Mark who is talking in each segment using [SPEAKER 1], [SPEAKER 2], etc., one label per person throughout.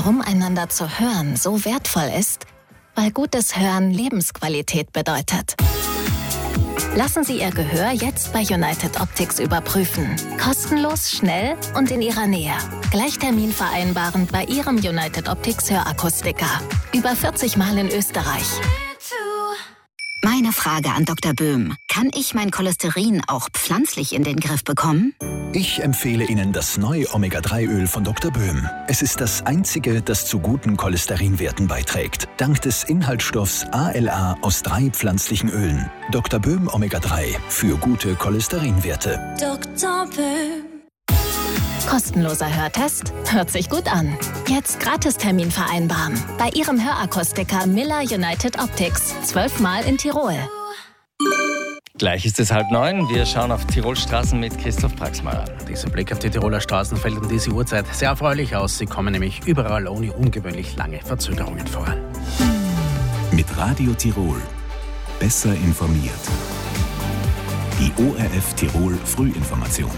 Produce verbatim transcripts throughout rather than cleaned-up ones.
[SPEAKER 1] warum einander zu hören so wertvoll ist? Weil gutes Hören Lebensqualität bedeutet. Lassen Sie Ihr Gehör jetzt bei United Optics überprüfen. Kostenlos, schnell und in Ihrer Nähe. Gleich Termin vereinbaren bei Ihrem United Optics Hörakustiker. Über vierzig Mal in Österreich.
[SPEAKER 2] Meine Frage an Doktor Böhm. Kann ich mein Cholesterin auch pflanzlich in den Griff bekommen?
[SPEAKER 3] Ich empfehle Ihnen das neue Omega drei Öl von Doktor Böhm. Es ist das einzige, das zu guten Cholesterinwerten beiträgt. Dank des Inhaltsstoffs A L A aus drei pflanzlichen Ölen. Doktor Böhm Omega drei für gute Cholesterinwerte.
[SPEAKER 1] Doktor Böhm. Kostenloser Hörtest? Hört sich gut an. Jetzt Gratistermin vereinbaren. Bei Ihrem Hörakustiker Miller United Optics. Zwölfmal in Tirol.
[SPEAKER 4] Gleich ist es halb neun. Wir schauen auf Tirols Straßen mit Christoph Praxmeier.
[SPEAKER 5] Dieser Blick auf die Tiroler Straßen fällt um diese Uhrzeit sehr erfreulich aus. Sie kommen nämlich überall ohne ungewöhnlich lange Verzögerungen voran.
[SPEAKER 6] Mit Radio Tirol. Besser informiert. Die O R F Tirol Frühinformation.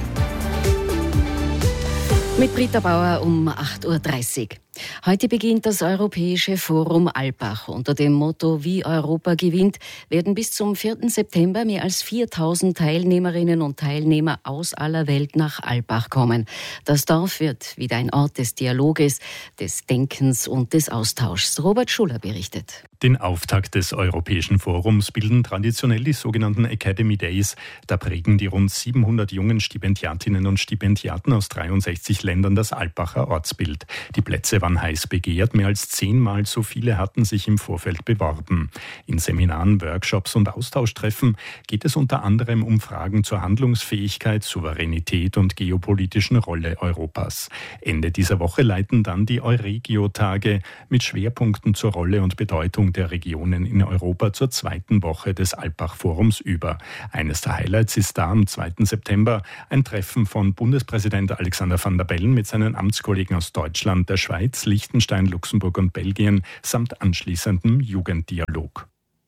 [SPEAKER 7] Mit Britta Bauer um acht Uhr dreißig. Heute beginnt das Europäische Forum Alpbach. Unter dem Motto Wie Europa gewinnt werden bis zum vierten September mehr als viertausend Teilnehmerinnen und Teilnehmer aus aller Welt nach Alpbach kommen. Das Dorf wird wieder ein Ort des Dialoges, des Denkens und des Austauschs. Robert Schuller berichtet.
[SPEAKER 8] Den Auftakt des Europäischen Forums bilden traditionell die sogenannten Academy Days. Da prägen die rund siebenhundert jungen Stipendiatinnen und Stipendiaten aus dreiundsechzig Ländern das Alpbacher Ortsbild. Die Plätze waren heiß begehrt. Mehr als zehnmal so viele hatten sich im Vorfeld beworben. In Seminaren, Workshops und Austauschtreffen geht es unter anderem um Fragen zur Handlungsfähigkeit, Souveränität und geopolitischen Rolle Europas. Ende dieser Woche leiten dann die Euregio-Tage mit Schwerpunkten zur Rolle und Bedeutung der Regionen in Europa zur zweiten Woche des Alpbach-Forums über. Eines der Highlights ist da am zweiten September ein Treffen von Bundespräsident Alexander Van der Bellen mit seinen Amtskollegen aus Deutschland, der Schweiz, Liechtenstein, Luxemburg und Belgien samt anschließendem Jugenddialog.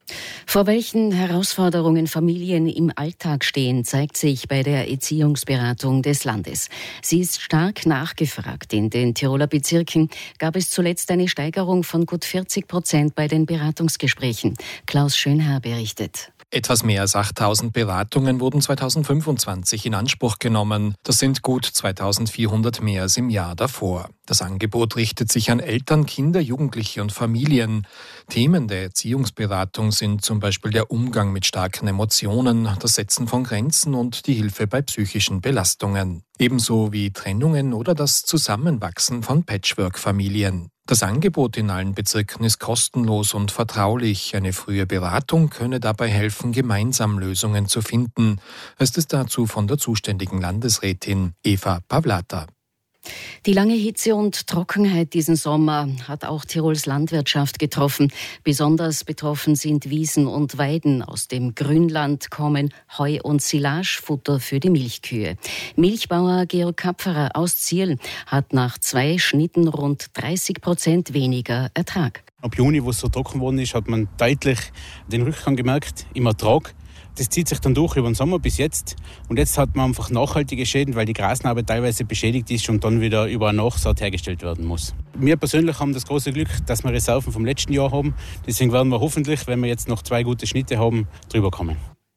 [SPEAKER 7] Vor welchen Herausforderungen Familien im Alltag stehen, zeigt sich bei der Erziehungsberatung des Landes. Sie ist stark nachgefragt. In den Tiroler Bezirken gab es zuletzt eine Steigerung von gut vierzig Prozent bei den Beratungsgesprächen. Klaus Schönherr berichtet.
[SPEAKER 9] Etwas mehr als achttausend Beratungen wurden zweitausendfünfundzwanzig in Anspruch genommen. Das sind gut zweitausendvierhundert mehr als im Jahr davor. Das Angebot richtet sich an Eltern, Kinder, Jugendliche und Familien. Themen der Erziehungsberatung sind zum Beispiel der Umgang mit starken Emotionen, das Setzen von Grenzen und die Hilfe bei psychischen Belastungen. Ebenso wie Trennungen oder das Zusammenwachsen von Patchwork-Familien. Das Angebot in allen Bezirken ist kostenlos und vertraulich. Eine frühe Beratung könne dabei helfen, gemeinsam Lösungen zu finden, heißt es dazu von der zuständigen Landesrätin Eva Pavlata.
[SPEAKER 7] Die lange Hitze und Trockenheit diesen Sommer hat auch Tirols Landwirtschaft getroffen. Besonders betroffen sind Wiesen und Weiden. Aus dem Grünland kommen Heu und Silagefutter für die Milchkühe. Milchbauer Georg Kapferer aus Zierl hat nach zwei Schnitten rund dreißig Prozent weniger Ertrag.
[SPEAKER 10] Ab Juni, wo es so trocken geworden ist, hat man deutlich den Rückgang gemerkt im Ertrag. Das zieht sich dann durch über den Sommer bis jetzt. Und jetzt hat man einfach nachhaltige Schäden, weil die Grasnarbe teilweise beschädigt ist und dann wieder über eine Nachsaat hergestellt werden muss. Wir persönlich haben das große Glück, dass wir Reserven vom letzten Jahr haben. Deswegen werden wir hoffentlich, wenn wir jetzt noch zwei gute Schnitte haben, drüber kommen.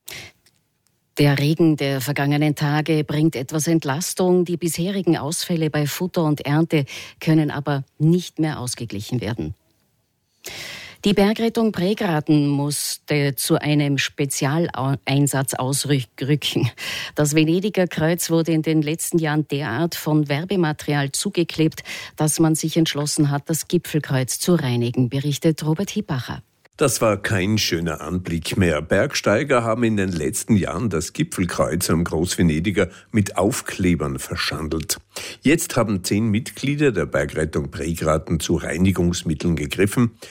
[SPEAKER 7] Der Regen der vergangenen Tage bringt etwas Entlastung. Die bisherigen Ausfälle bei Futter und Ernte können aber nicht mehr ausgeglichen werden. Die Bergrettung Prägraten musste zu einem Spezialeinsatz ausrücken. Das Venediger Kreuz wurde in den letzten Jahren derart von Werbematerial zugeklebt, dass man sich entschlossen hat, das Gipfelkreuz zu reinigen, berichtet Robert Hippacher.
[SPEAKER 11] Das war kein schöner Anblick mehr. Bergsteiger haben in den letzten Jahren das Gipfelkreuz am Großvenediger mit Aufklebern verschandelt. Jetzt haben zehn Mitglieder der Bergrettung Prägraten zu Reinigungsmitteln gegriffen.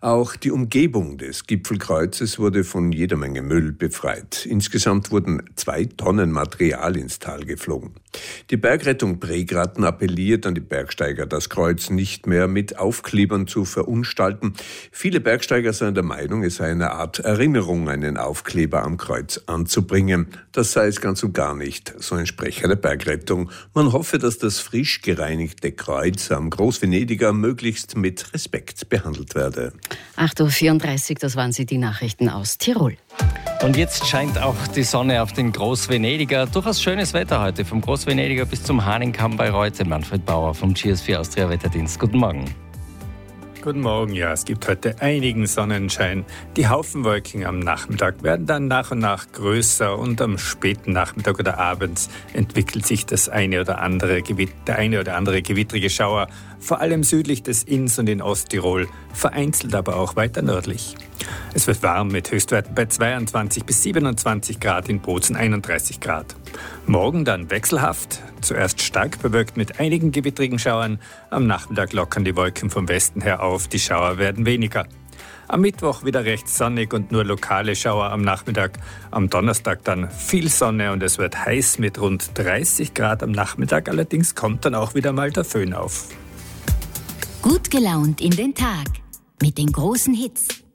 [SPEAKER 11] Auch die Umgebung des Gipfelkreuzes wurde von jeder Menge Müll befreit. Insgesamt wurden zwei Tonnen Material ins Tal geflogen. Die Bergrettung Pregraten appelliert an die Bergsteiger, das Kreuz nicht mehr mit Aufklebern zu verunstalten. Viele Bergsteiger seien der Meinung, es sei eine Art Erinnerung, einen Aufkleber am Kreuz anzubringen. Das sei es ganz und gar nicht, so ein Sprecher der Bergrettung. Man hoffe, dass das frisch gereinigte Kreuz am Großvenediger möglichst mit Respekt behandelt werde.
[SPEAKER 7] acht Uhr vierunddreißig, das waren sie, die Nachrichten aus Tirol.
[SPEAKER 4] Und jetzt scheint auch die Sonne auf den Großvenediger. Durchaus schönes Wetter heute, vom Großvenediger bis zum Hahnenkamm bei Reute. Manfred Bauer vom G S vier Austria Wetterdienst. Guten Morgen.
[SPEAKER 12] Guten Morgen, ja, es gibt heute einigen Sonnenschein. Die Haufenwolken am Nachmittag werden dann nach und nach größer und am späten Nachmittag oder abends entwickelt sich das eine oder andere Gewitter, der eine oder andere gewittrige Schauer, vor allem südlich des Inns und in Osttirol, vereinzelt aber auch weiter nördlich. Es wird warm mit Höchstwerten bei zweiundzwanzig bis siebenundzwanzig Grad, in Bozen einunddreißig Grad. Morgen dann wechselhaft, zuerst stark bewölkt mit einigen gewittrigen Schauern. Am Nachmittag lockern die Wolken vom Westen her auf, die Schauer werden weniger. Am Mittwoch wieder recht sonnig und nur lokale Schauer am Nachmittag. Am Donnerstag dann viel Sonne und es wird heiß mit rund dreißig Grad am Nachmittag. Allerdings kommt dann auch wieder mal der Föhn auf.
[SPEAKER 2] Gut gelaunt in den Tag mit den großen Hits.